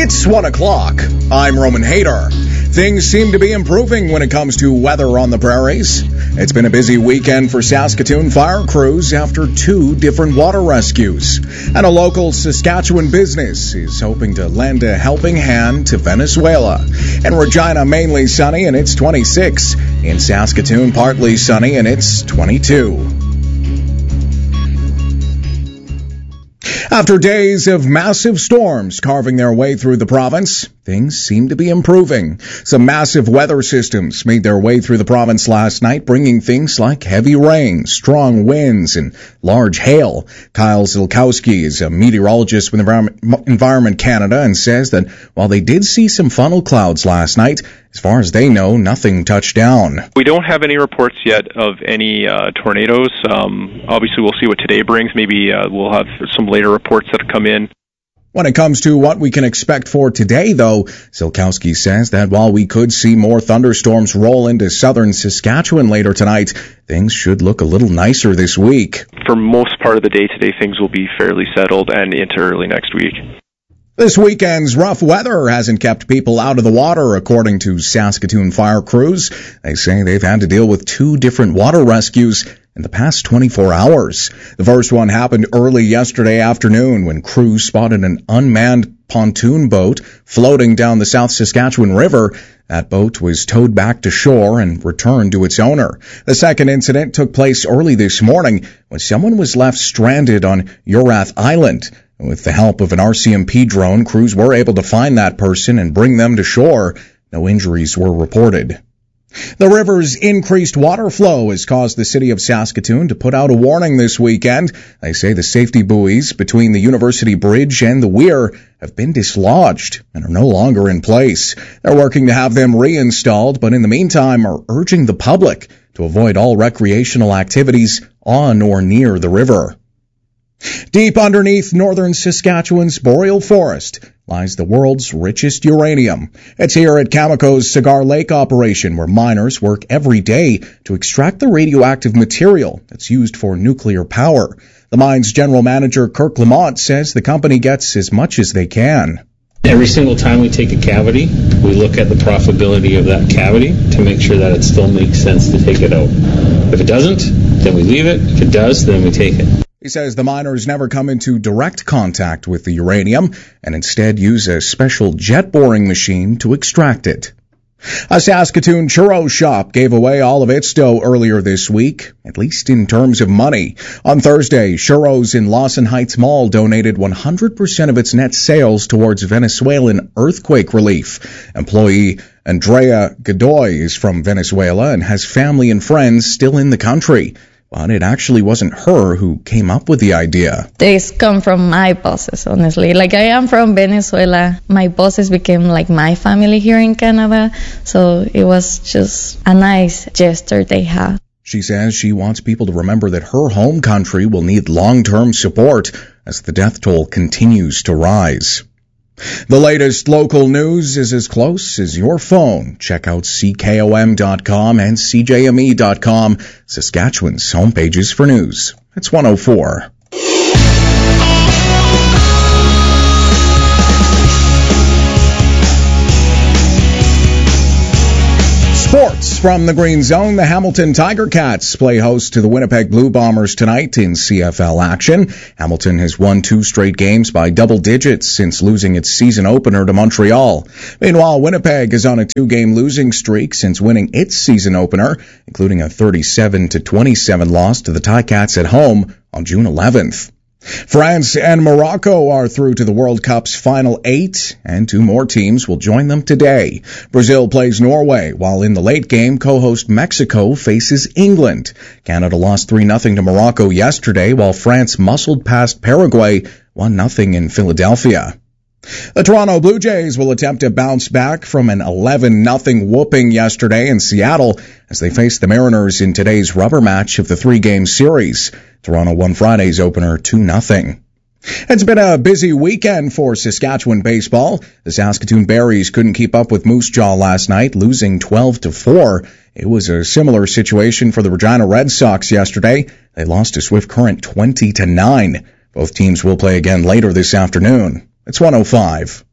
It's 1 o'clock. I'm Roman Hayter. Things seem to be improving when it comes to weather on the prairies. It's been a busy weekend for Saskatoon fire crews after 2 different water rescues. And a local Saskatchewan business is hoping to lend a helping hand to Venezuela. In Regina, mainly sunny, and it's 26. In Saskatoon, partly sunny, and it's 22. After days of massive storms carving their way through the province, things seem to be improving. Some massive weather systems made their way through the province last night, bringing things like heavy rain, strong winds, and large hail. Kyle Zilkowski is a meteorologist with Environment Canada and says that while they did see some funnel clouds last night, as far as they know, nothing touched down. We don't have any reports yet of any tornadoes. Obviously, we'll see what today brings. Maybe we'll have some later reports that come in. When it comes to what we can expect for today, though, Zilkowski says that while we could see more thunderstorms roll into southern Saskatchewan later tonight, things should look a little nicer this week. For most part of the day today, things will be fairly settled and into early next week. This weekend's rough weather hasn't kept people out of the water, according to Saskatoon fire crews. They say they've had to deal with 2 different water rescues in the past 24 hours. The first one happened early yesterday afternoon when crews spotted an unmanned pontoon boat floating down the South Saskatchewan River. That boat was towed back to shore and returned to its owner. The second incident took place early this morning when someone was left stranded on Urath Island. With the help of an RCMP drone, crews were able to find that person and bring them to shore. No injuries were reported. The river's increased water flow has caused the city of Saskatoon to put out a warning this weekend. They say the safety buoys between the University Bridge and the weir have been dislodged and are no longer in place. They're working to have them reinstalled, but in the meantime are urging the public to avoid all recreational activities on or near the river. Deep underneath northern Saskatchewan's boreal forest lies the world's richest uranium. It's here at Cameco's Cigar Lake operation where miners work every day to extract the radioactive material that's used for nuclear power. The mine's general manager, Kirk Lamont, says the company gets as much as they can. Every single time we take a cavity, we look at the profitability of that cavity to make sure that it still makes sense to take it out. If it doesn't, then we leave it. If it does, then we take it. He says the miners never come into direct contact with the uranium and instead use a special jet boring machine to extract it. A Saskatoon churro shop gave away all of its dough earlier this week, at least in terms of money. On Thursday, Churros in Lawson Heights Mall donated 100% of its net sales towards Venezuelan earthquake relief. Employee Andrea Godoy is from Venezuela and has family and friends still in the country. But it actually wasn't her who came up with the idea. This come from my bosses, honestly. Like, I am from Venezuela. My bosses became like my family here in Canada. So it was just a nice gesture they had. She says she wants people to remember that her home country will need long-term support as the death toll continues to rise. The latest local news is as close as your phone. Check out CKOM.com and CJME.com, Saskatchewan's homepages for news. It's 104. Sports from the Green Zone. The Hamilton Tiger Cats play host to the Winnipeg Blue Bombers tonight in CFL action. Hamilton has won 2 straight games by double digits since losing its season opener to Montreal. Meanwhile, Winnipeg is on a 2-game losing streak since winning its season opener, including a 37-27 loss to the Ticats at home on June 11th. France and Morocco are through to the World Cup's final 8, and 2 more teams will join them today. Brazil plays Norway, while in the late game, co-host Mexico faces England. Canada lost 3-0 to Morocco yesterday, while France muscled past Paraguay 1-0 in Philadelphia. The Toronto Blue Jays will attempt to bounce back from an 11-0 whooping yesterday in Seattle as they face the Mariners in today's rubber match of the 3-game series. Toronto won Friday's opener 2-0. It's been a busy weekend for Saskatchewan baseball. The Saskatoon Berries couldn't keep up with Moose Jaw last night, losing 12-4. It was a similar situation for the Regina Red Sox yesterday. They lost to Swift Current 20-9. Both teams will play again later this afternoon. It's 105.